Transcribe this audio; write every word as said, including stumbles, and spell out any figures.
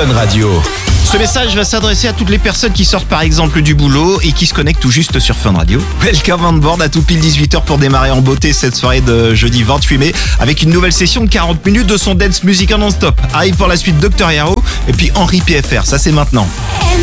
Fun Radio. Ce message va s'adresser à toutes les personnes qui sortent par exemple du boulot et qui se connectent tout juste sur Fun Radio. Welcome on board à tout pile dix-huit heures pour démarrer en beauté cette soirée de jeudi vingt-huit mai avec une nouvelle session de quarante minutes de son dance music en non-stop. Arrive pour la suite Docteur Hero et puis Henri P F R, ça c'est maintenant. M